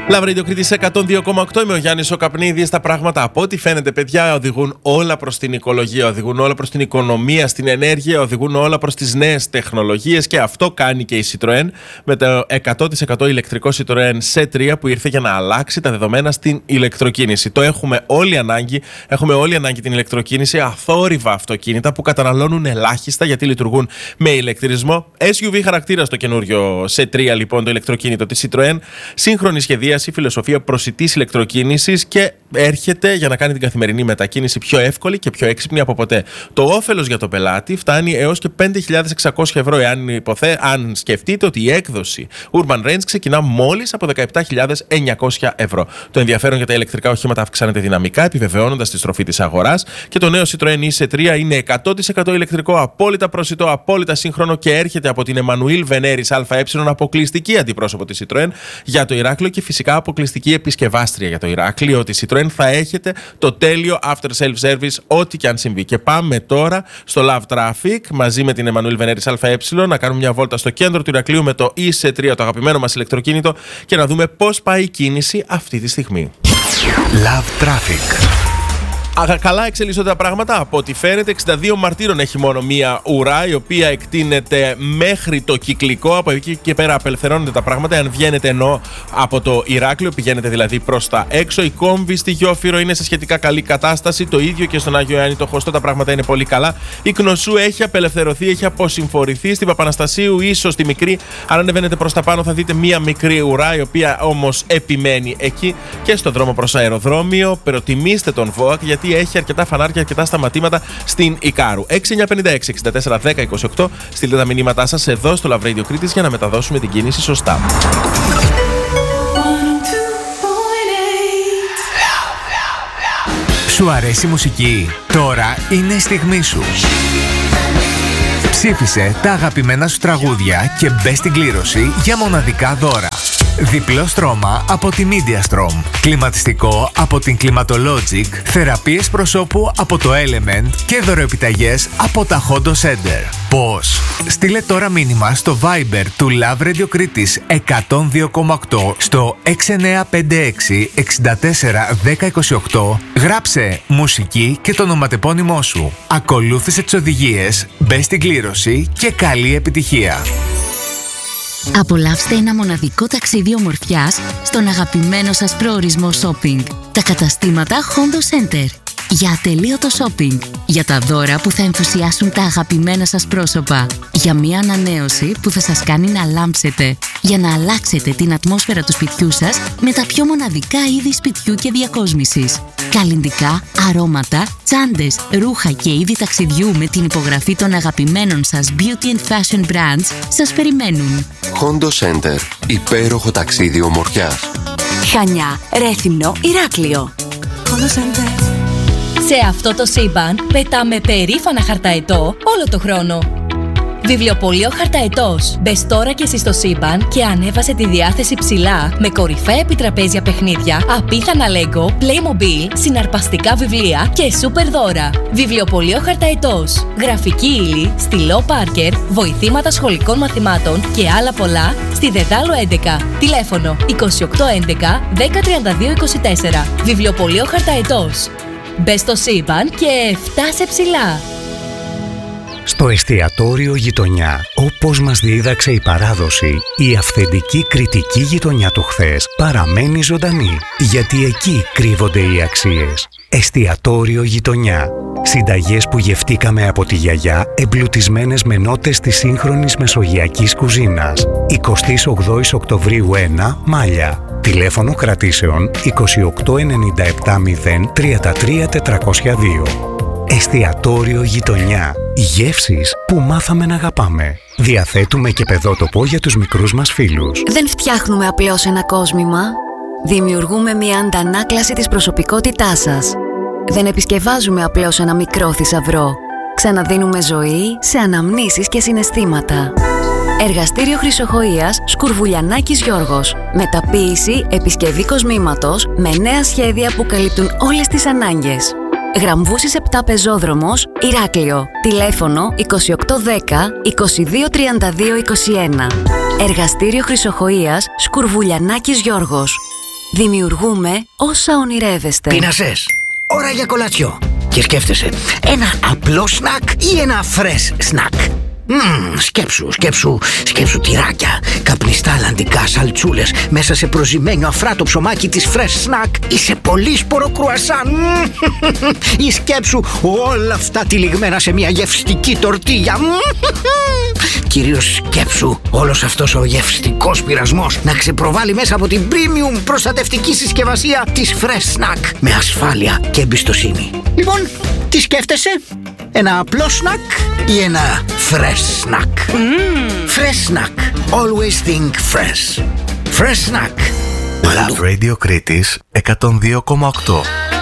Λαβ Radio Κρήτης 102,8. Είμαι ο Γιάννης ο Καπνίδης. Τα πράγματα από ό,τι φαίνεται, παιδιά, οδηγούν όλα προς την οικολογία, οδηγούν όλα προς την οικονομία, στην ενέργεια, οδηγούν όλα προς τις νέες τεχνολογίες και αυτό κάνει και η Citroën με το 100% ηλεκτρικό Citroën C3 που ήρθε για να αλλάξει τα δεδομένα στην ηλεκτροκίνηση. Το έχουμε όλοι ανάγκη. Έχουμε όλοι ανάγκη την ηλεκτροκίνηση, αθόρυβα αυτοκίνητα που καταναλώνουν ελάχιστα γιατί λειτουργούν με ηλεκτρισμό. SUV χαρακτήρα στο καινούριο C3, λοιπόν, το ηλεκτροκίνητο της Citroën. Σύγχρονη σχεδίαση, φιλοσοφία προσιτής ηλεκτροκίνησης και έρχεται για να κάνει την καθημερινή μετακίνηση πιο εύκολη και πιο έξυπνη από ποτέ. Το όφελος για το πελάτη φτάνει έως και 5.600 ευρώ, αν σκεφτείτε ότι η έκδοση Urban Range ξεκινά μόλις από 17.900 ευρώ. Το ενδιαφέρον για τα ηλεκτρικά οχήματα αυξάνεται δυναμικά, επιβεβαιώνοντας τη στροφή της αγοράς και το νέο Citroën C3 είναι 100% ηλεκτρικό, απόλυτα προσιτό, απόλυτα σύγχρονο και έρχεται από την Εμμανουήλ Βενέρης ΑΕ, αποκλειστική αντιπρόσωπο της Citroën για το Ηράκλειο και φυσικά αποκλειστική επισκευάστρια για το Ηράκλειο. Τη Citroën θα έχετε το τέλειο after self-service, ό,τι και αν συμβεί. Και πάμε τώρα στο Love Traffic μαζί με την Εμμανουήλ Βενέρης ΑΕ να κάνουμε μια βόλτα στο κέντρο του Ηρακλείου με το EC3, το αγαπημένο μας ηλεκτροκίνητο, και να δούμε πώς πάει η κίνηση αυτή τη στιγμή. Love Traffic. Καλά εξελίσσονται τα πράγματα. Από ό,τι φαίνεται, 62 Μαρτύρων έχει μόνο μία ουρά, η οποία εκτείνεται μέχρι το Κυκλικό. Από εκεί και πέρα απελευθερώνονται τα πράγματα. Αν βγαίνετε ενώ από το Ηράκλειο, πηγαίνετε δηλαδή προς τα έξω. Η Κόμβη στη Γιόφυρο είναι σε σχετικά καλή κατάσταση. Το ίδιο και στον Άγιο Ιωάννη το Χωστό, τα πράγματα είναι πολύ καλά. Η Κνωσού έχει απελευθερωθεί, έχει αποσυμφορηθεί. Στην Παπαναστασίου, ίσως τη μικρή. Αν ανεβαίνετε προς τα πάνω, θα δείτε μία μικρή ουρά, η οποία όμως επιμένει εκεί. Και στον δρόμο προς αεροδρόμιο, προτιμήστε τον ΒΟΑΚ, γιατί έχει αρκετά φανάρια, αρκετά σταματήματα στην Ικάρου. 6956-64-10-28. Στείλτε τα μηνύματά σας εδώ στο Love Radio Κρήτης για να μεταδώσουμε την κίνηση σωστά. Σου αρέσει η μουσική? Τώρα είναι η στιγμή σου. Ψήφισε τα αγαπημένα σου τραγούδια και μπες στην κλήρωση για μοναδικά δώρα. Διπλό στρώμα από τη MediaStrom, κλιματιστικό από την Climatologic, θεραπείες προσώπου από το Element και δωροεπιταγές από τα Hondo Center. Πώς? Στείλε τώρα μήνυμα στο Viber του Love Radio Κρήτης 102,8 στο 6956 64 1028. Γράψε μουσική και το ονοματεπώνυμό σου. Ακολούθησε τις οδηγίες, μπες στην κλήρωση και καλή επιτυχία. Απολαύστε ένα μοναδικό ταξίδι ομορφιάς στον αγαπημένο σας προορισμό shopping. Τα καταστήματα Hondo Center. Για ατελείωτο shopping. Για τα δώρα που θα ενθουσιάσουν τα αγαπημένα σας πρόσωπα. Για μια ανανέωση που θα σας κάνει να λάμψετε. Για να αλλάξετε την ατμόσφαιρα του σπιτιού σας με τα πιο μοναδικά είδη σπιτιού και διακόσμησης. Καλλυντικά, αρώματα, τσάντες, ρούχα και είδη ταξιδιού με την υπογραφή των αγαπημένων σας beauty and fashion brands σας περιμένουν. Hondo Center. Υπέροχο ταξίδι ομορφιάς. Χανιά, Ρέθυμνο, Ηράκλειο. Hondo Center. Σε αυτό το σύμπαν πετάμε περήφανα χαρταετό όλο το χρόνο. Βιβλιοπωλείο Χαρταετός. Μπες τώρα και εσύ στο σύμπαν και ανέβασε τη διάθεση ψηλά με κορυφαία επιτραπέζια παιχνίδια, απίθανα Lego, Playmobil, συναρπαστικά βιβλία και σούπερ δώρα. Βιβλιοπωλείο Χαρταετός. Γραφική ύλη, στυλό Πάρκερ, βοηθήματα σχολικών μαθημάτων και άλλα πολλά στη Δεδάλο 11. Τηλέφωνο 2811 1032 24. Βιβλιοπωλείο Χαρταετός. Μπες στο σύμπαν και φτάσε ψηλά. Στο εστιατόριο Γειτονιά, όπως μας δίδαξε η παράδοση, η αυθεντική κριτική γειτονιά του χθες παραμένει ζωντανή, γιατί εκεί κρύβονται οι αξίες. Εστιατόριο Γειτονιά. Συνταγές που γευτήκαμε από τη γιαγιά, εμπλουτισμένες με νότες της σύγχρονης μεσογειακής κουζίνας. 28 Οκτωβρίου 1, Μάλια. Τηλέφωνο κρατήσεων 28 97 0 33 402. Εστιατόριο Γειτονιά. Γεύσεις που μάθαμε να αγαπάμε. Διαθέτουμε και παιδότοπο για τους μικρούς μας φίλους. Δεν φτιάχνουμε απλώς ένα κόσμημα. Δημιουργούμε μια αντανάκλαση της προσωπικότητάς σας. Δεν επισκευάζουμε απλώς ένα μικρό θησαυρό. Ξαναδίνουμε ζωή σε αναμνήσεις και συναισθήματα. Εργαστήριο Χρυσοχοΐας Σκουρβουλιανάκης Γιώργος. Μεταποίηση, επισκευή κοσμήματος με νέα σχέδια που καλύπτουν όλες τις ανάγκες. Γραμβούσης 7 Πεζόδρομος, Ηράκλειο. Τηλέφωνο 2810 2232 21. Εργαστήριο Χρυσοχοΐας Σκουρβουλιανάκης Γιώργος. Δημιουργούμε όσα ονειρεύεστε. Πείνασες. Ώρα για κολατσιό. Και σκέφτεσαι, ένα απλό σνακ ή ένα fresh σνακ? Σκέψου τυράκια, καπνιστά αλλαντικά σαλτσούλες μέσα σε προζυμένιο αφράτο ψωμάκι της fresh snack ή σε πολύσπορο κρουασάν. Ή σκέψου όλα αυτά τυλιγμένα σε μια γευστική τορτίγια. Κυρίως σκέψου όλος αυτός ο γευστικός πειρασμός να ξεπροβάλλει μέσα από την premium προστατευτική συσκευασία της fresh snack με ασφάλεια και εμπιστοσύνη. Λοιπόν, τι σκέφτεσαι? Ένα απλό σνακ ή ένα fresh snack? Fresh snack. Always think fresh. Fresh snack. Love Radio Κρήτης 102,8.